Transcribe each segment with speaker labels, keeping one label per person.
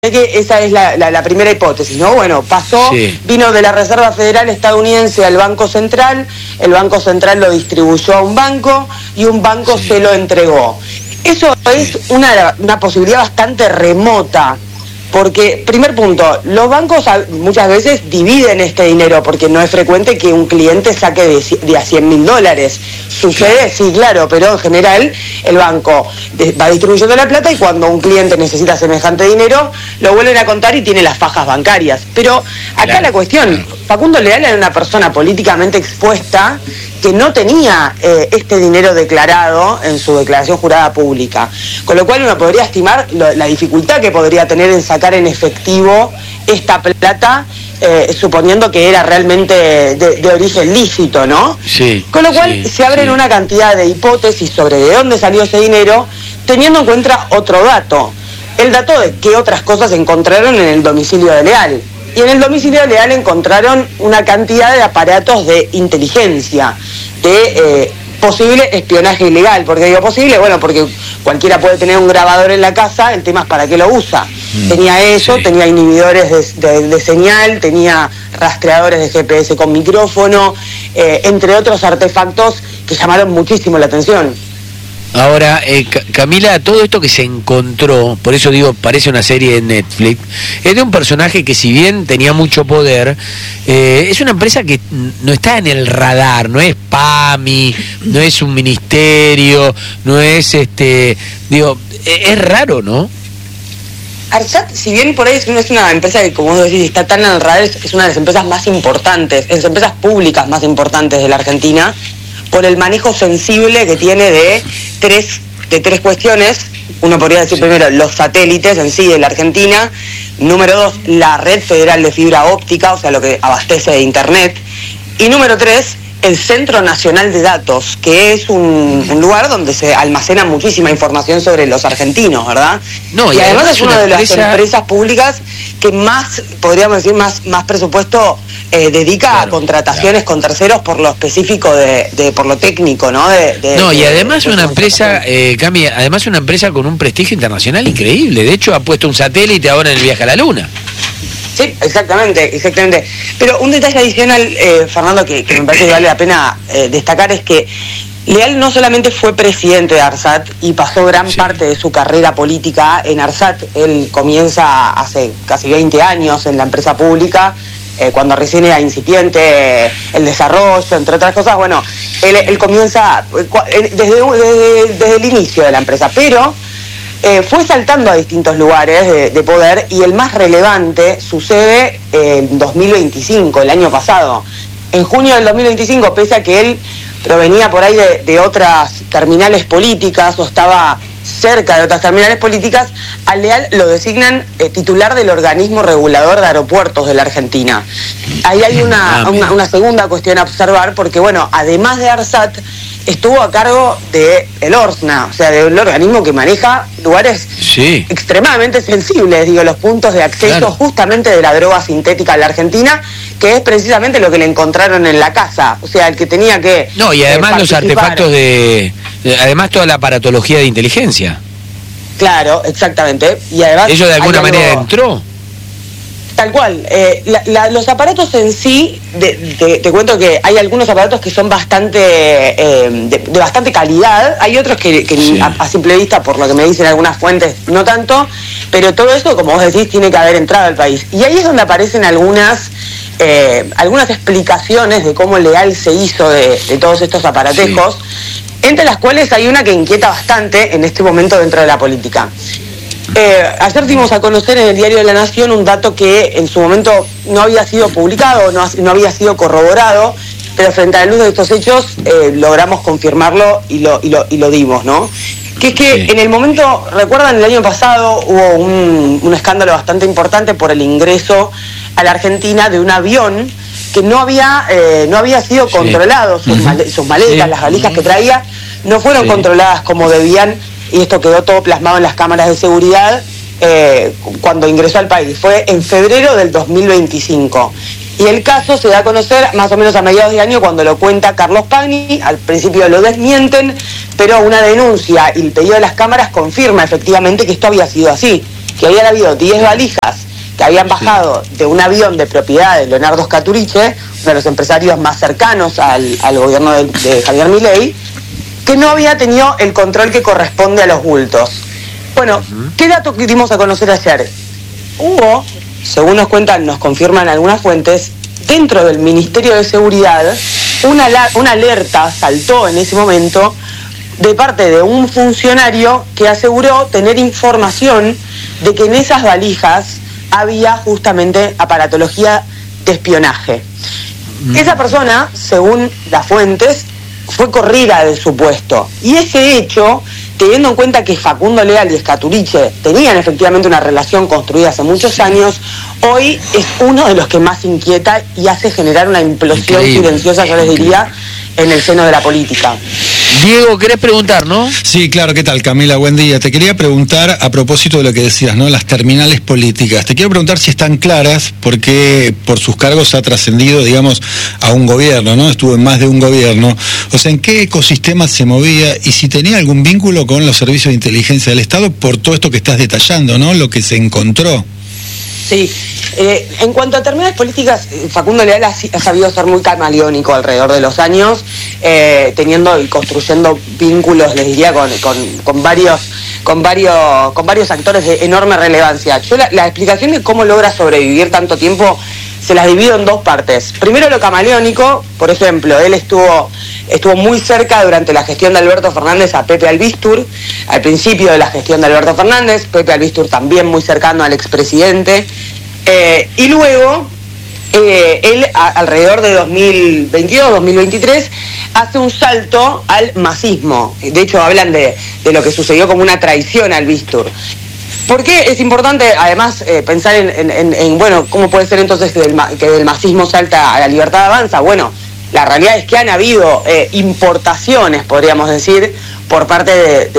Speaker 1: que esa es la primera hipótesis, ¿no? Bueno, pasó, vino de la Reserva Federal estadounidense al Banco Central, el Banco Central lo distribuyó a un banco y un banco se lo entregó. Eso es una posibilidad bastante remota, porque, primer punto, los bancos muchas veces dividen este dinero, porque no es frecuente que un cliente saque de a $100.000. Sucede, sí, claro, pero en general el banco va distribuyendo la plata y cuando un cliente necesita semejante dinero, lo vuelven a contar y tiene las fajas bancarias. Pero acá la cuestión, Facundo Leal era una persona políticamente expuesta que no tenía este dinero declarado en su declaración jurada pública, con lo cual uno podría estimar la dificultad que podría tener en sacar en efectivo esta plata, suponiendo que era realmente de origen lícito, ¿no? Sí. Con lo cual se abren una cantidad de hipótesis sobre de dónde salió ese dinero, teniendo en cuenta otro dato, el dato de qué otras cosas encontraron en el domicilio de Leal. Y en el domicilio de Leal encontraron una cantidad de aparatos de inteligencia, de posible espionaje ilegal. ¿Por qué digo posible? Bueno, porque cualquiera puede tener un grabador en la casa, el tema es para qué lo usa. Tenía eso, tenía inhibidores de señal, tenía rastreadores de GPS con micrófono, entre otros artefactos que llamaron muchísimo la atención.
Speaker 2: Ahora, Camila, todo esto que se encontró, por eso digo, parece una serie de Netflix, es de un personaje que si bien tenía mucho poder, es una empresa que no está en el radar, no es PAMI, no es un ministerio, no es, digo, es raro, ¿no?
Speaker 1: ARSAT, si bien por ahí no es una empresa que, como vos decís, está tan en el radar, es una de las empresas más importantes, es las empresas públicas más importantes de la Argentina, por el manejo sensible que tiene de tres cuestiones. Uno podría decir primero los satélites en sí de la Argentina, número 2, la red federal de fibra óptica, o sea, lo que abastece de internet, y número 3, el Centro Nacional de Datos, que es un lugar donde se almacena muchísima información sobre los argentinos, ¿verdad? No, y además es una de las empresas públicas que más, podríamos decir, más presupuesto dedica a contrataciones con terceros por lo específico por lo técnico, ¿no?
Speaker 2: Y además una empresa, Cami, además una empresa con un prestigio internacional increíble. De hecho, ha puesto un satélite ahora en el viaje a la Luna.
Speaker 1: Sí, exactamente. Pero un detalle adicional, Fernando, que me parece que vale la pena destacar es que Leal no solamente fue presidente de ARSAT y pasó gran parte de su carrera política en ARSAT. Él comienza hace casi 20 años en la empresa pública, cuando recién era incipiente el desarrollo, entre otras cosas. Bueno, él comienza desde el inicio de la empresa, pero fue saltando a distintos lugares de poder, y el más relevante sucede en 2025, el año pasado. En junio del 2025, pese a que él provenía por ahí de otras terminales políticas o estaba cerca de otras terminales políticas, a Leal lo designan titular del organismo regulador de aeropuertos de la Argentina. Ahí hay una segunda cuestión a observar, porque bueno, además de ARSAT, estuvo a cargo de el ORSNA, o sea, del organismo que maneja lugares extremadamente sensibles, digo, los puntos de acceso justamente de la droga sintética a la Argentina, que es precisamente lo que le encontraron en la casa, o sea, el que tenía que
Speaker 2: y además los artefactos además toda la aparatología de inteligencia.
Speaker 1: Claro, exactamente. Y además
Speaker 2: ¿ello de alguna manera entró?
Speaker 1: Tal cual. Los aparatos en sí, te cuento que hay algunos aparatos que son bastante de bastante calidad, hay otros que a simple vista, por lo que me dicen algunas fuentes, no tanto, pero todo eso, como vos decís, tiene que haber entrado al país. Y ahí es donde aparecen algunas explicaciones de cómo Leal se hizo de todos estos aparatejos, entre las cuales hay una que inquieta bastante en este momento dentro de la política. Ayer dimos a conocer en el Diario de la Nación un dato que en su momento no había sido publicado, no había sido corroborado, pero frente a la luz de estos hechos logramos confirmarlo y lo dimos, ¿no? Que es que en el momento, ¿recuerdan? El año pasado hubo un escándalo bastante importante por el ingreso a la Argentina de un avión que no había sido controlado, sus maletas, las valijas que traía, no fueron controladas como debían, y esto quedó todo plasmado en las cámaras de seguridad cuando ingresó al país. Fue en febrero del 2025. Y el caso se da a conocer más o menos a mediados de año, cuando lo cuenta Carlos Pagni. Al principio lo desmienten, pero una denuncia y el pedido de las cámaras confirma efectivamente que esto había sido así. que habían habido 10 valijas que habían bajado de un avión de propiedad de Leonardo Scaturice, uno de los empresarios más cercanos al gobierno de Javier Milei, que no había tenido el control que corresponde a los bultos. Bueno, ¿qué dato que dimos a conocer ayer? Hubo, según nos confirman algunas fuentes, dentro del Ministerio de Seguridad, una alerta saltó en ese momento de parte de un funcionario que aseguró tener información de que en esas valijas había justamente aparatología de espionaje. Esa persona, según las fuentes, fue corrida de su puesto. Y ese hecho, teniendo en cuenta que Facundo Leal y Scaturice tenían efectivamente una relación construida hace muchos años, hoy es uno de los que más inquieta y hace generar una implosión silenciosa, yo les diría, en el seno de la política.
Speaker 2: Diego, ¿querés preguntar, no?
Speaker 3: Sí, claro, ¿qué tal, Camila? Buen día. Te quería preguntar a propósito de lo que decías, ¿no? Las terminales políticas. Te quiero preguntar si están claras, porque por sus cargos ha trascendido, digamos, a un gobierno, ¿no? Estuvo en más de un gobierno. O sea, ¿en qué ecosistema se movía y si tenía algún vínculo con los servicios de inteligencia del Estado por todo esto que estás detallando, ¿no? Lo que se encontró.
Speaker 1: Sí, en cuanto a terminales políticas, Facundo Leal ha sabido ser muy camaleónico alrededor de los años, teniendo y construyendo vínculos, les diría, con varios actores de enorme relevancia. Yo la explicación de cómo logra sobrevivir tanto tiempo se las divido en dos partes. Primero, lo camaleónico. Por ejemplo, él estuvo muy cerca durante la gestión de Alberto Fernández a Pepe Albistur, al principio de la gestión de Alberto Fernández, Pepe Albistur también muy cercano al expresidente, y luego él alrededor de 2022-2023 hace un salto al masismo. De hecho hablan de lo que sucedió como una traición a Albistur. ¿Por qué es importante, además, pensar en bueno, cómo puede ser entonces que del masismo salta a la Libertad Avanza? Bueno, la realidad es que han habido importaciones, podríamos decir, por parte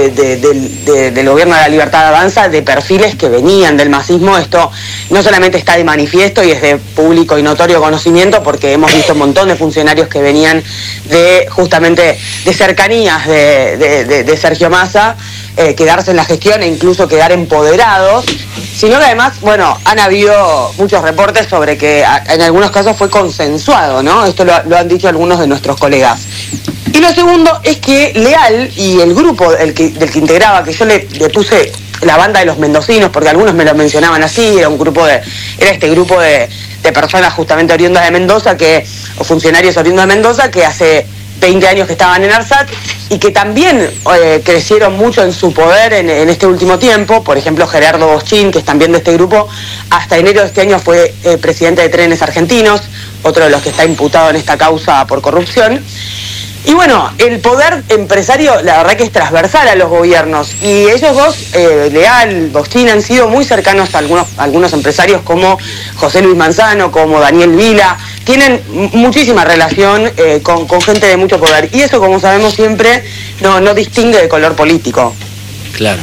Speaker 1: del gobierno de la Libertad Avanza, de perfiles que venían del masismo. Esto no solamente está de manifiesto y es de público y notorio conocimiento, porque hemos visto un montón de funcionarios que venían justamente de cercanías de Sergio Massa, quedarse en la gestión e incluso quedar empoderados, sino que además, bueno, han habido muchos reportes sobre que en algunos casos fue consensuado, ¿no? Esto lo han dicho algunos de nuestros colegas. Y lo segundo es que Leal y el grupo del que integraba, que yo le puse la banda de los mendocinos, porque algunos me lo mencionaban así, era este grupo de personas justamente oriundas de Mendoza, o funcionarios oriundos de Mendoza, que hace 20 años que estaban en ARSAT y que también crecieron mucho en su poder en este último tiempo. Por ejemplo, Gerardo Boschín, que es también de este grupo, hasta enero de este año fue presidente de Trenes Argentinos, otro de los que está imputado en esta causa por corrupción. Y bueno, el poder empresario, la verdad que es transversal a los gobiernos, y ellos dos, Leal, Boschín, han sido muy cercanos a algunos empresarios como José Luis Manzano, como Daniel Vila. Tienen muchísima relación con gente de mucho poder, y eso, como sabemos siempre, no distingue de color político.
Speaker 2: Claro.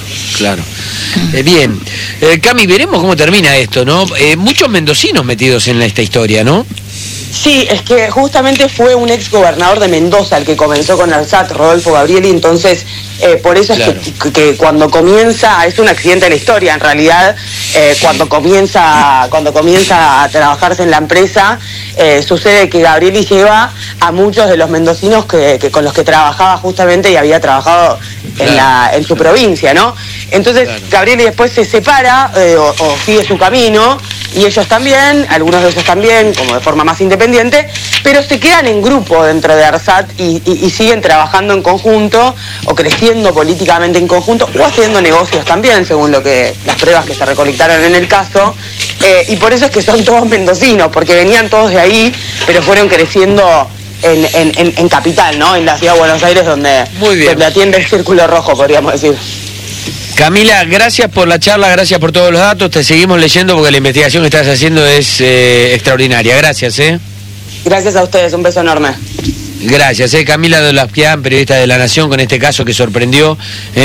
Speaker 2: Bien, Cami, veremos cómo termina esto, ¿no? Muchos mendocinos metidos en esta historia, ¿no?
Speaker 1: Sí, es que justamente fue un ex gobernador de Mendoza el que comenzó con ARSAT, Rodolfo Gabrieli, entonces por eso claro. Es que cuando comienza, es un accidente de la historia en realidad, cuando comienza a trabajarse en la empresa, sucede que Gabrieli lleva a muchos de los mendocinos que con los que trabajaba justamente y había trabajado en su provincia, ¿no? Entonces Gabrieli después se separa o sigue su camino, y ellos también, algunos de ellos también, como de forma más independiente, pero se quedan en grupo dentro de ARSAT y siguen trabajando en conjunto, o creciendo políticamente en conjunto, o haciendo negocios también, según las pruebas que se recolectaron en el caso, y por eso es que son todos mendocinos, porque venían todos de ahí, pero fueron creciendo en Capital, ¿no? En la ciudad de Buenos Aires, donde atiende el Círculo Rojo, podríamos decir.
Speaker 2: Camila, gracias por la charla, gracias por todos los datos, te seguimos leyendo porque la investigación que estás haciendo es extraordinaria. Gracias,
Speaker 1: Gracias a ustedes, un beso enorme.
Speaker 2: Gracias, Camila Dolazquian, periodista de La Nación, con este caso que sorprendió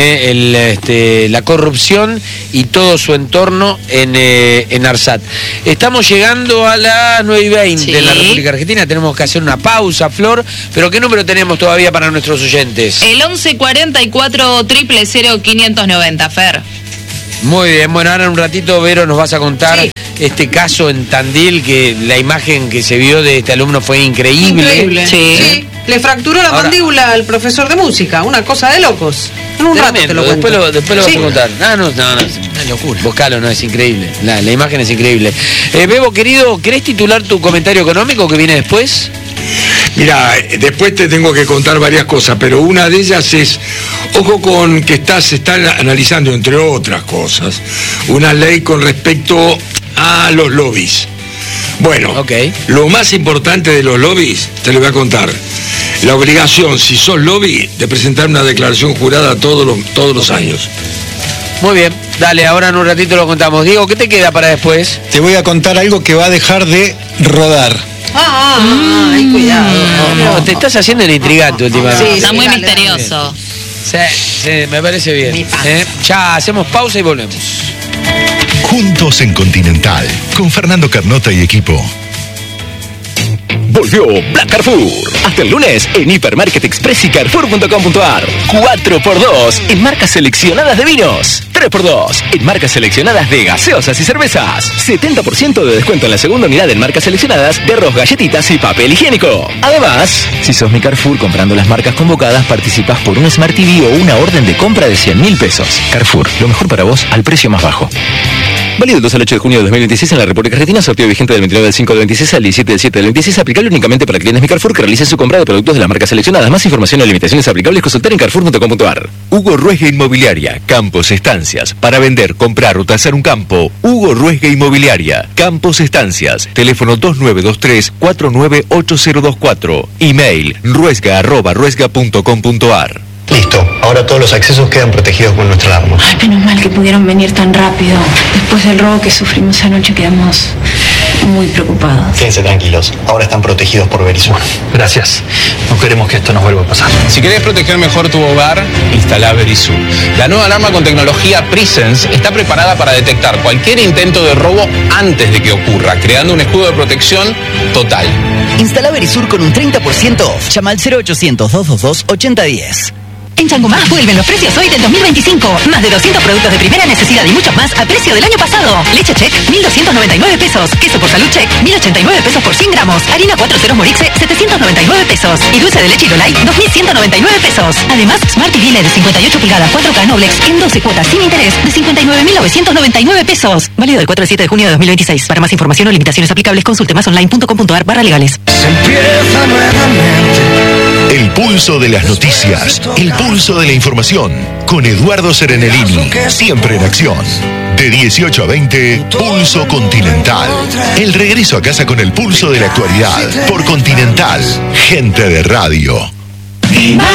Speaker 2: la corrupción y todo su entorno en ARSAT. Estamos llegando a las 9:20 de la República Argentina, tenemos que hacer una pausa, Flor, pero ¿qué número tenemos todavía para nuestros oyentes?
Speaker 4: El 1144 000 590, Fer.
Speaker 2: Muy bien, bueno, ahora en un ratito, Vero, nos vas a contar este caso en Tandil, que la imagen que se vio de este alumno fue increíble.
Speaker 4: Sí. Le fracturó la mandíbula al profesor de música, una cosa de locos. En un rato te lo cuento.
Speaker 2: Después lo vas a contar. No, es una locura. Buscalo, no, es increíble. La imagen es increíble. Bebo, querido, ¿querés titular tu comentario económico que viene después?
Speaker 5: Mira, después te tengo que contar varias cosas, pero una de ellas es, ojo con que se están analizando, entre otras cosas, una ley con respecto a los lobbies. Bueno, lo más importante de los lobbies, te lo voy a contar. La obligación, si sos lobby, de presentar una declaración jurada todos los años.
Speaker 2: Muy bien, dale, ahora en un ratito lo contamos. Diego, ¿qué te queda para después?
Speaker 3: Te voy a contar algo que va a dejar de rodar.
Speaker 4: Cuidado.
Speaker 2: No, te estás haciendo el intrigante últimamente.
Speaker 6: Sí, está muy misterioso.
Speaker 2: Sí, me parece bien. Ya hacemos pausa y volvemos.
Speaker 7: Juntos en Continental, con Fernando Carnota y equipo.
Speaker 8: Volvió Black Carrefour. Hasta el lunes en Hipermarket Express y Carrefour.com.ar. 4x2 en marcas seleccionadas de vinos. 3x2 en marcas seleccionadas de gaseosas y cervezas. 70% de descuento en la segunda unidad en marcas seleccionadas de arroz, galletitas y papel higiénico. Además, si sos mi Carrefour comprando las marcas convocadas, participas por un Smart TV o una orden de compra de 100.000 pesos. Carrefour, lo mejor para vos al precio más bajo. Válido del 2 al 8 de junio de 2026 en la República Argentina. Sorteo vigente del 29 del 5 del 26 al 17 del 7 del 26. Aplicable únicamente para clientes Mi Carrefour que realicen su compra de productos de las marcas seleccionadas. Más información o limitaciones aplicables consultar en carrefour.com.ar.
Speaker 7: Hugo Ruesga Inmobiliaria. Campos, estancias. Para vender, comprar o tasar un campo. Hugo Ruesga Inmobiliaria. Campos, estancias. Teléfono 2923-498024. Email ruesga@ruesga.com.ar.
Speaker 9: Listo, ahora todos los accesos quedan protegidos con nuestra alarma.
Speaker 10: Ay, menos mal que pudieron venir tan rápido. Después del robo que sufrimos anoche quedamos muy preocupados.
Speaker 9: Quédense tranquilos, ahora están protegidos por Verisur.
Speaker 11: Gracias, no queremos que esto nos vuelva a pasar. Si querés proteger mejor tu hogar, instala Verisur. La nueva alarma con tecnología Presence está preparada para detectar cualquier intento de robo antes de que ocurra, creando un escudo de protección total.
Speaker 12: Instala Verisur con un 30% off. Llama al 0800-222-8010.
Speaker 13: En Changomar vuelven los precios hoy del 2025. Más de 200 productos de primera necesidad y muchos más a precio del año pasado. Leche Check, 1.299 pesos. Queso por salud Check, 1.089 pesos por 100 gramos. Harina 4 ceros Morixe, 799 pesos. Y dulce de leche Lolay, 2.199 pesos. Además, Smart TV LED de 58 pulgadas 4K Noblex en 12 cuotas sin interés de 59.999 pesos. Válido del 4 al 7 de junio de 2026. Para más información o limitaciones aplicables, consulte másonline.com.ar/legales.
Speaker 7: El pulso de las noticias, el pulso de la información, con Eduardo Serenellini, siempre en acción. De 18 a 20, Pulso Continental. El regreso a casa con el pulso de la actualidad, por Continental, gente de radio.